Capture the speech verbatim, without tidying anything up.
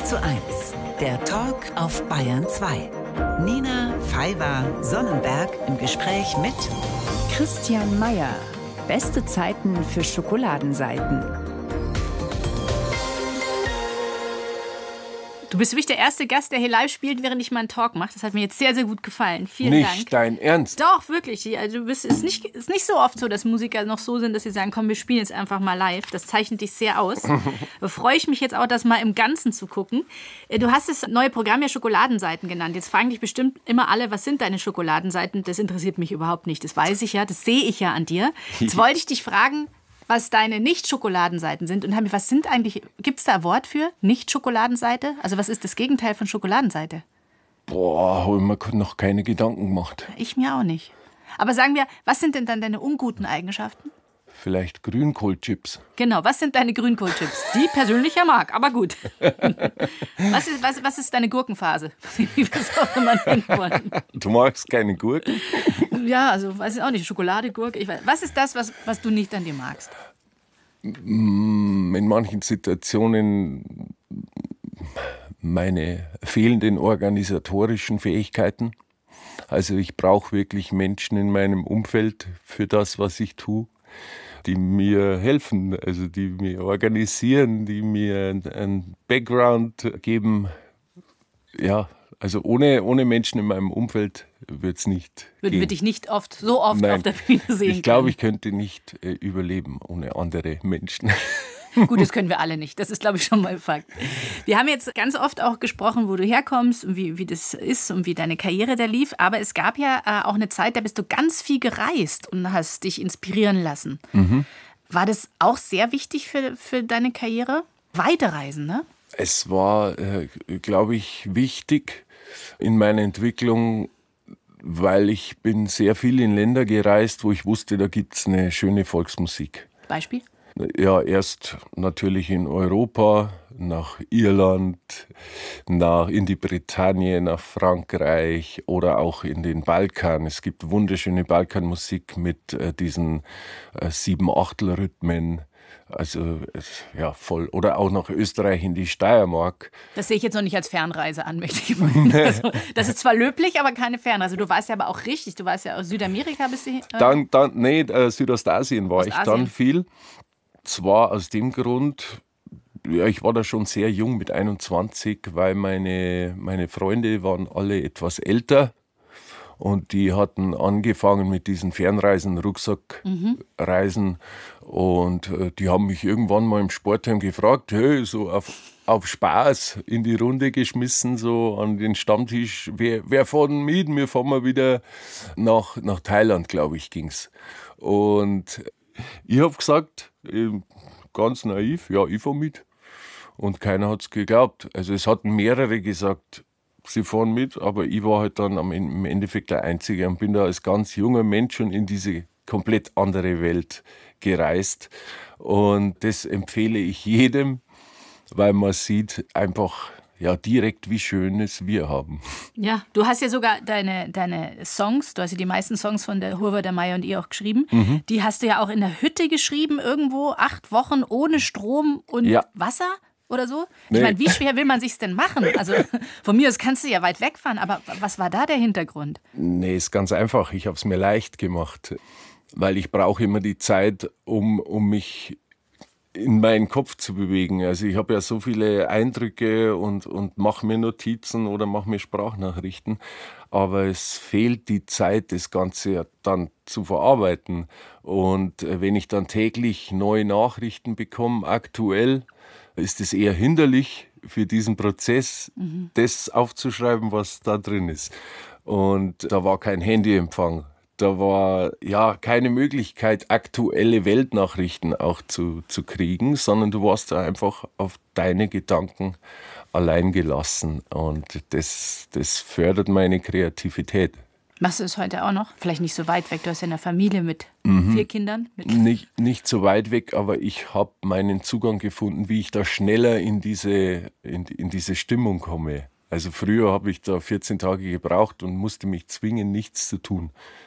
zu eins, der Talk auf Bayern zwei. Nina Pfeiffer-Sonnenberg im Gespräch mit Christian Meyer. Beste Zeiten für Schokoladenseiten. Du bist wirklich der erste Gast, der hier live spielt, während ich meinen Talk mache. Das hat mir jetzt sehr, sehr gut gefallen. Vielen nicht Dank. Nicht dein Ernst? Doch, wirklich. Also, du bist, es ist nicht, ist nicht so oft so, dass Musiker noch so sind, dass sie sagen, komm, wir spielen jetzt einfach mal live. Das zeichnet dich sehr aus. Da freue ich mich jetzt auch, das mal im Ganzen zu gucken. Du hast das neue Programm ja Schokoladenseiten genannt. Jetzt fragen dich bestimmt immer alle, was sind deine Schokoladenseiten? Das interessiert mich überhaupt nicht. Das weiß ich ja, das sehe ich ja an dir. Jetzt wollte ich dich fragen, was deine Nicht-Schokoladenseiten sind. Und was sind eigentlich, gibt es da ein Wort für? Nicht-Schokoladenseite? Also was ist das Gegenteil von Schokoladenseite? Boah, habe ich mir noch keine Gedanken gemacht. Ich mir auch nicht. Aber sagen wir, was sind denn dann deine unguten Eigenschaften? Vielleicht Grünkohlchips. Genau, was sind deine Grünkohlchips? Die ich persönlich ja mag, aber gut. Was ist, was, was ist deine Gurkenphase? Wie wir es auch immer nennen wollen. Du magst keine Gurken? Ja, also weiß ich auch nicht, Schokolade, Gurke. Ich weiß. Was ist das, was, was du nicht an dir magst? In manchen Situationen meine fehlenden organisatorischen Fähigkeiten. Also ich brauche wirklich Menschen in meinem Umfeld für das, was ich tue, die mir helfen, also die mir organisieren, die mir einen Background geben. Ja, also ohne, ohne Menschen in meinem Umfeld wird es nicht Würden gehen. wir dich nicht oft, so oft Nein, auf der Bühne sehen ich glaube, können. ich könnte nicht äh, überleben ohne andere Menschen. Gut, das können wir alle nicht. Das ist, glaube ich, schon mal Fakt. Wir haben jetzt ganz oft auch gesprochen, wo du herkommst und wie, wie das ist und wie deine Karriere da lief. Aber es gab ja äh, auch eine Zeit, da bist du ganz viel gereist und hast dich inspirieren lassen. Mhm. War das auch sehr wichtig für, für deine Karriere? Weite Reisen, ne? Es war, äh, glaube ich, wichtig in meiner Entwicklung, weil ich bin sehr viel in Länder gereist, wo ich wusste, da gibt es eine schöne Volksmusik. Beispiel? Ja, erst natürlich in Europa, nach Irland, nach, in die Bretagne, nach Frankreich oder auch in den Balkan. Es gibt wunderschöne Balkanmusik mit äh, diesen äh, Sieben-Achtel-Rhythmen. Also, ja, voll. Oder auch nach Österreich in die Steiermark. Das sehe ich jetzt noch nicht als Fernreise an, möchte ich meinen. Also, das ist zwar löblich, aber keine Fernreise. Du warst ja aber auch richtig. Du warst ja aus Südamerika bis hin. Äh dann, dann, nee, äh, Südostasien war Ostasien. ich dann viel. Zwar aus dem Grund, ja, ich war da schon sehr jung mit einundzwanzig, weil meine, meine Freunde waren alle etwas älter. Und die hatten angefangen mit diesen Fernreisen, Rucksackreisen. Mhm. Und äh, die haben mich irgendwann mal im Sportheim gefragt, hey, so auf, auf Spaß in die Runde geschmissen, so an den Stammtisch. Wer, wer fährt denn mit? Wir fahren mal wieder nach, nach Thailand, glaube ich, ging's. Und ich habe gesagt, ganz naiv, ja, ich fahre mit. Und keiner hat's geglaubt. Also es hatten mehrere gesagt, sie fahren mit, aber ich war halt dann im Endeffekt der Einzige und bin da als ganz junger Mensch schon in diese komplett andere Welt gereist. Und das empfehle ich jedem, weil man sieht einfach ja direkt, wie schön es wir haben. Ja, du hast ja sogar deine, deine Songs, du hast ja die meisten Songs von der Hurwa, der Meier und ihr auch geschrieben. Mhm. Die hast du ja auch in der Hütte geschrieben, irgendwo acht Wochen ohne Strom und ja. Wasser? Oder so? Nee. Ich meine, wie schwer will man sich's denn machen? Also von mir aus kannst du ja weit wegfahren, aber was war da der Hintergrund? Nee, ist ganz einfach. Ich habe es mir leicht gemacht, weil ich brauche immer die Zeit, um, um mich in meinen Kopf zu bewegen. Also ich habe ja so viele Eindrücke und, und mache mir Notizen oder mache mir Sprachnachrichten, aber es fehlt die Zeit, das Ganze ja dann zu verarbeiten. Und wenn ich dann täglich neue Nachrichten bekomme, aktuell, ist es eher hinderlich für diesen Prozess, mhm. das aufzuschreiben, was da drin ist. Und da war kein Handyempfang. Da war ja keine Möglichkeit, aktuelle Weltnachrichten auch zu, zu kriegen, sondern du warst da einfach auf deine Gedanken allein gelassen. Und das, das fördert meine Kreativität. Machst du es heute auch noch? Vielleicht nicht so weit weg. Du hast ja eine Familie mit mhm. vier Kindern. Mit nicht, nicht so weit weg, aber ich habe meinen Zugang gefunden, wie ich da schneller in diese, in, in diese Stimmung komme. Also früher habe ich da vierzehn Tage gebraucht und musste mich zwingen, nichts zu tun.